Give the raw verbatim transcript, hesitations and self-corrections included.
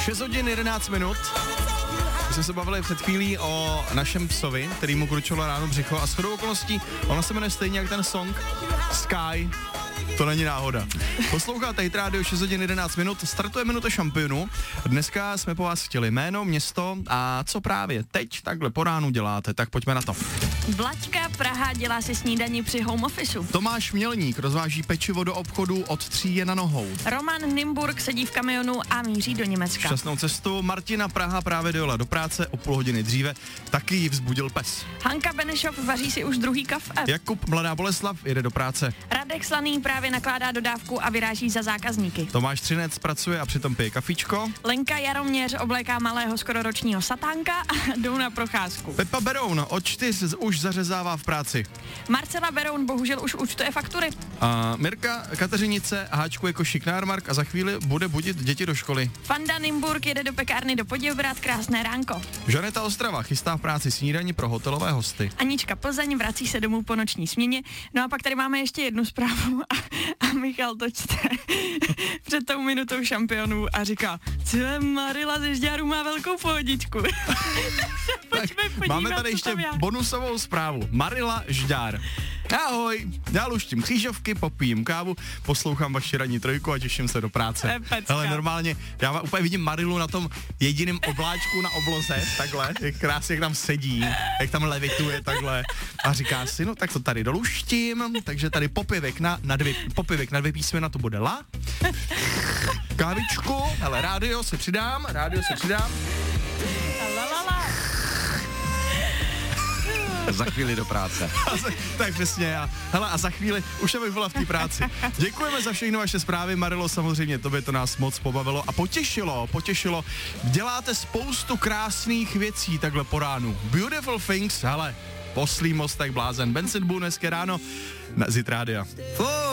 šest hodin jedenáct minut. My jsme se bavili před chvílí o našem psovi, který mu kručilo ráno břicho a shodou okolností ono se jmenuje stejně jak ten song Sky. To není náhoda. Posloucháte Hit Radio šest hodin jedenáct minut, startuje minuta šampionu. Dneska jsme po vás chtěli jméno, město a co právě teď takhle po ránu děláte, tak pojďme na to. Vlaďka Praha dělá si snídani při home officeu. Tomáš Mělník rozváží pečivo do obchodu, od tří je na nohou. Roman Nymburk sedí v kamionu a míří do Německa. Šťastnou cestu. Martina Praha právě dojela do práce o půl hodiny dříve, taky ji vzbudil pes. Hanka Benešov vaří si už druhý kafe. Jakub Mladá Boleslav jede do práce. Radek Slaný právě nakládá dodávku a vyráží za zákazníky. Tomáš Třinec pracuje a přitom pije kafíčko. Lenka Jaroměř obléká malého skororočního satánka a jdou na procházku. Pepa Beroun od čtyř už zařezává v práci. Marcela Beroun bohužel už účtuje faktury. A Mirka Kateřinice háčkuje košík na jarmark a za chvíli bude budit děti do školy. Fanda Nymburk jede do pekárny do Poděbrad, krásné ránko. Žaneta Ostrava chystá v práci snídani pro hotelové hosty. Anička Plzeň vrací se domů po noční směně. No a pak tady máme ještě jednu zprávu a, a Michal to čte před tou minutou šampionů a říká, co Marila ze Žďáru má velkou pohodičku. Pojďme podívat, máme tady ještě bonusovou zprávu. Marila Žďár. Ahoj, já luštím křížovky, popijím kávu, poslouchám vaši ranní trojku a těším se do práce. Ale normálně, já vám úplně vidím Marilu na tom jediném obláčku na obloze, takhle, jak krásně jak tam sedí, jak tam levituje takhle a říká si, no tak to tady doluštím, takže tady popivek na, na dvě, popivek na dvě písmena, to bude la. Kávičku, ale rádio se přidám, rádio se přidám. La, la, la. Za chvíli do práce. Za, tak přesně já. Hele, a za chvíli už abych byla v té práci. Děkujeme za všechny vaše zprávy, Marilo, samozřejmě tobě to nás moc pobavilo a potěšilo, potěšilo. Děláte spoustu krásných věcí takhle po ránu. Beautiful things, hele, poslý mostek blázen. Benson Boone dneska ráno na Zit Rádia.